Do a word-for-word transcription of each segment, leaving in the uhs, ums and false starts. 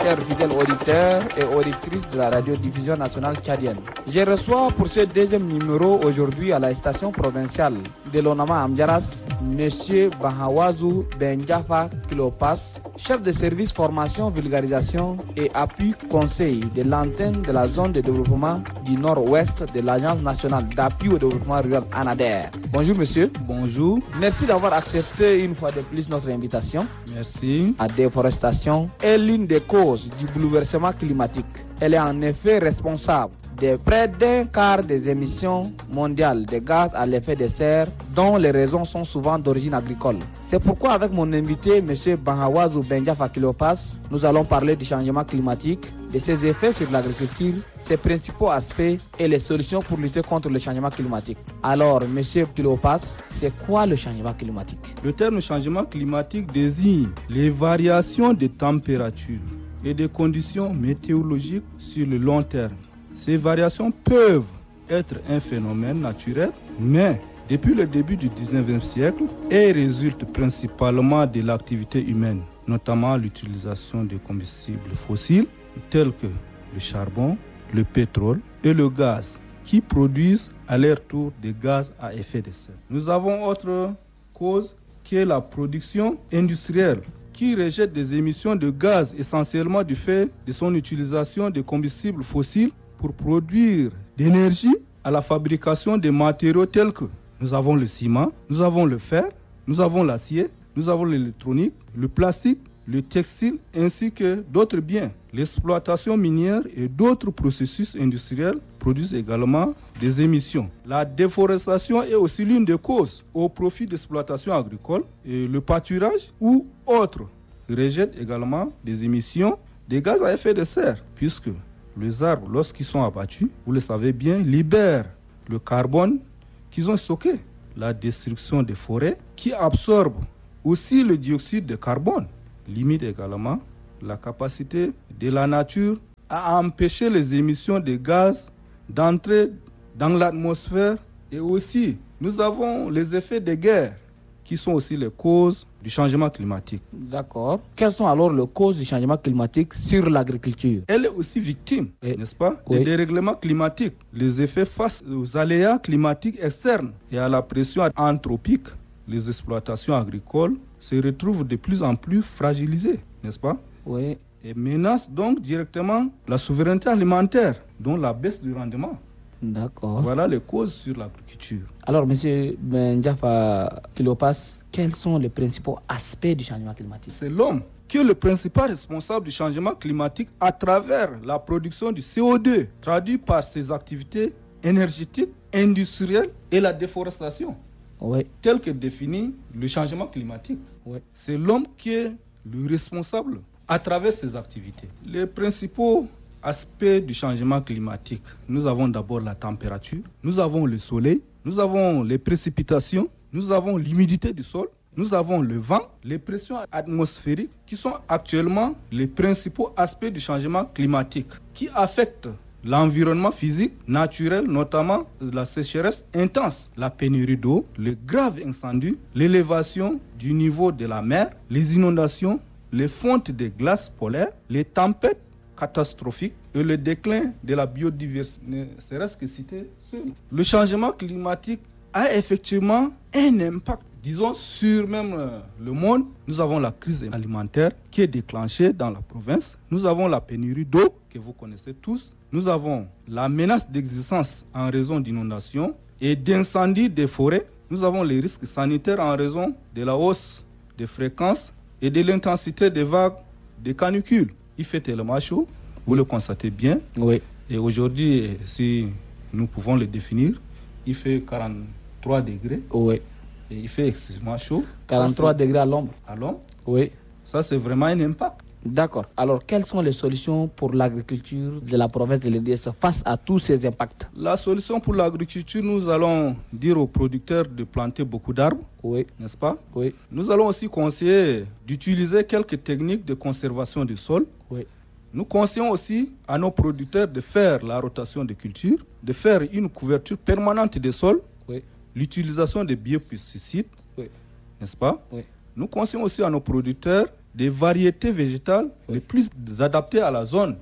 chers fidèles auditeurs et auditrices de la radiodiffusion nationale tchadienne. Je reçois pour ce deuxième numéro aujourd'hui à la station provinciale de l'Onama Amdjaras, M. Bahawazou Benjafa Kilopas, chef de service formation, vulgarisation et appui conseil de l'antenne de la zone de développement du nord-ouest de l'Agence nationale d'appui au développement rural ANADER. Bonjour monsieur. Bonjour. Merci d'avoir accepté une fois de plus notre invitation. Merci. La déforestation est l'une des causes du bouleversement climatique. Elle est en effet responsable de près d'un quart des émissions mondiales de gaz à l'effet de serre, dont les raisons sont souvent d'origine agricole. C'est pourquoi avec mon invité, M. Bahawazou Benjafa Kilopas, nous allons parler du changement climatique, de ses effets sur l'agriculture, ses principaux aspects et les solutions pour lutter contre le changement climatique. Alors, M. Kilopas, c'est quoi le changement climatique? Le terme changement climatique désigne les variations de température et des conditions météorologiques sur le long terme. Ces variations peuvent être un phénomène naturel, mais depuis le début du dix-neuvième siècle, elles résultent principalement de l'activité humaine, notamment l'utilisation de combustibles fossiles tels que le charbon, le pétrole et le gaz, qui produisent à leur tour des gaz à effet de serre. Nous avons autre cause qui est la production industrielle, qui rejette des émissions de gaz essentiellement du fait de son utilisation de combustibles fossiles pour produire d'énergie à la fabrication des matériaux tels que nous avons le ciment, nous avons le fer, nous avons l'acier, nous avons l'électronique, le plastique, le textile ainsi que d'autres biens. L'exploitation minière et d'autres processus industriels produisent également des émissions. La déforestation est aussi l'une des causes au profit d'exploitation agricole et le pâturage ou autres rejette également des émissions de gaz à effet de serre puisque les arbres, lorsqu'ils sont abattus, vous le savez bien, libèrent le carbone qu'ils ont stocké. La destruction des forêts qui absorbe aussi le dioxyde de carbone limite également la capacité de la nature à empêcher les émissions de gaz d'entrer dans l'atmosphère. Et aussi, nous avons les effets des guerres qui sont aussi les causes du changement climatique. D'accord. Quelles sont alors les causes du changement climatique sur l'agriculture? Elle est aussi victime, et, n'est-ce pas, oui. des dérèglements climatiques, les effets face aux aléas climatiques externes et à la pression anthropique. Les exploitations agricoles se retrouvent de plus en plus fragilisées, n'est-ce pas? Oui. Et menacent donc directement la souveraineté alimentaire, dont la baisse du rendement. D'accord. Voilà les causes sur l'agriculture. Alors, M. Benjafa Kilopas, quels sont les principaux aspects du changement climatique? C'est l'homme qui est le principal responsable du changement climatique à travers la production du C O deux, traduit par ses activités énergétiques, industrielles et la déforestation. Oui. Tel que définit le changement climatique. Oui. C'est l'homme qui est le responsable à travers ses activités. Les principaux aspects du changement climatique, nous avons d'abord la température, nous avons le soleil, nous avons les précipitations, nous avons l'humidité du sol, nous avons le vent, les pressions atmosphériques qui sont actuellement les principaux aspects du changement climatique qui affectent l'environnement physique, naturel, notamment la sécheresse intense, la pénurie d'eau, les graves incendies, l'élévation du niveau de la mer, les inondations, les fontes des glaces polaires, les tempêtes catastrophiques et le déclin de la biodiversité, ne serait-ce que citer seul. Le changement climatique a effectivement un impact, disons, sur même euh, le monde. Nous avons la crise alimentaire qui est déclenchée dans la province. Nous avons la pénurie d'eau que vous connaissez tous. Nous avons la menace d'existence en raison d'inondations et d'incendies des forêts. Nous avons les risques sanitaires en raison de la hausse des fréquences et de l'intensité des vagues de canicule. Il fait tellement chaud, vous le constatez bien. Oui. Et aujourd'hui, si nous pouvons le définir, il fait quarante-trois degrés. Oui. Et il fait excessivement chaud. quarante-trois degrés à l'ombre. À l'ombre. Oui. Ça, c'est vraiment un impact. D'accord. Alors, quelles sont les solutions pour l'agriculture de la province de l'E D S face à tous ces impacts? La solution pour l'agriculture, nous allons dire aux producteurs de planter beaucoup d'arbres, oui, n'est-ce pas? Oui. Nous allons aussi conseiller d'utiliser quelques techniques de conservation du sol. Oui. Nous conseillons aussi à nos producteurs de faire la rotation des cultures, de faire une couverture permanente des sols, oui, l'utilisation des biopesticides, oui, n'est-ce pas? Oui. Nous conseillons aussi à nos producteurs des variétés végétales oui. les plus adaptées à la zone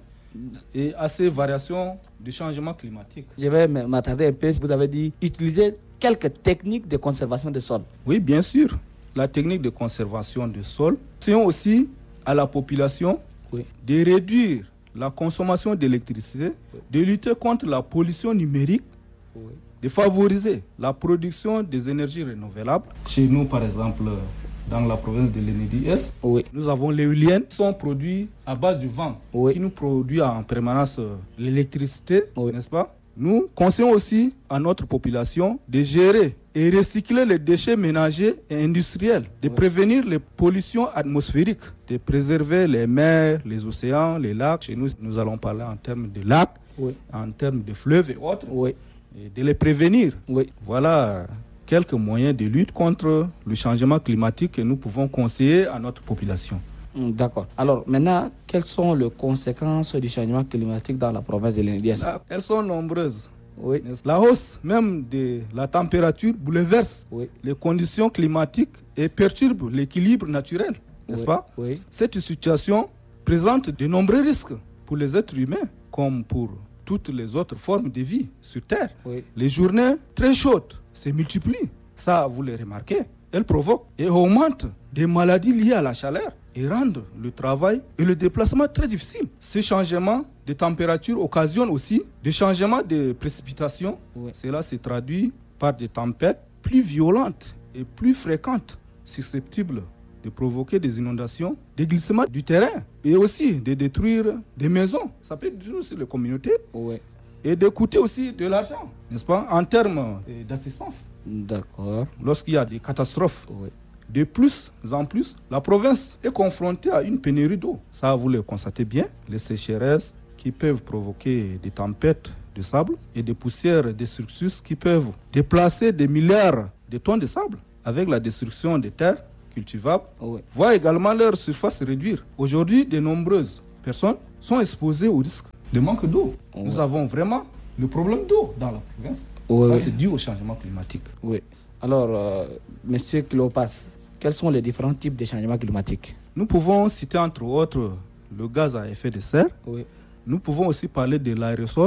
et à ces variations du changement climatique. Je vais m'attarder un peu. Vous avez dit utiliser quelques techniques de conservation des sols. Oui, bien sûr. La technique de conservation des sols. C'est aussi à la population oui. de réduire la consommation d'électricité, oui. de lutter contre la pollution numérique, oui. de favoriser la production des énergies renouvelables. Chez nous, par exemple, dans la province de l'E N E D I-Est, oui. nous avons l'éolienne qui sont produits à base du vent, oui. qui nous produit en permanence l'électricité, oui. n'est-ce pas? Nous conseillons aussi à notre population de gérer et recycler les déchets ménagers et industriels, de oui. prévenir les pollutions atmosphériques, de préserver les mers, les océans, les lacs. Chez nous, nous allons parler en termes de lacs, oui. en termes de fleuves et autres, oui. et de les prévenir. Oui. Voilà quelques moyens de lutte contre le changement climatique que nous pouvons conseiller à notre population. D'accord. Alors maintenant, quelles sont les conséquences du changement climatique dans la province de l'E N E D I-Est? Elles sont nombreuses. Oui. La hausse même de la température bouleverse oui. les conditions climatiques et perturbe l'équilibre naturel, n'est-ce oui. pas? Oui. Cette situation présente de nombreux risques pour les êtres humains comme pour toutes les autres formes de vie sur Terre. Oui. Les journées très chaudes se multiplient, ça vous le remarquez. Elles provoquent et augmentent des maladies liées à la chaleur et rendent le travail et le déplacement très difficiles. Ces changements de température occasionnent aussi des changements de précipitations. Oui. Cela se traduit par des tempêtes plus violentes et plus fréquentes, susceptibles de provoquer des inondations, des glissements du terrain et aussi de détruire des maisons. Ça peut détruire aussi les communautés oui. et de coûter aussi de l'argent, n'est-ce pas, en termes d'assistance. D'accord. Lorsqu'il y a des catastrophes, oui. de plus en plus, la province est confrontée à une pénurie d'eau. Ça, vous le constatez bien, les sécheresses qui peuvent provoquer des tempêtes de sable et des poussières destructrices qui peuvent déplacer des milliards de tonnes de sable avec la destruction des terres cultivables, oui. voient également leur surface réduire. Aujourd'hui, de nombreuses personnes sont exposées au risque de manque d'eau. Oui. Nous avons vraiment le problème d'eau dans la province. Oui, Ça, oui. c'est dû au changement climatique. Oui. Alors, euh, Monsieur Cléopas, quels sont les différents types de changements climatiques? Nous pouvons citer entre autres le gaz à effet de serre. Oui. Nous pouvons aussi parler de l'aérosol.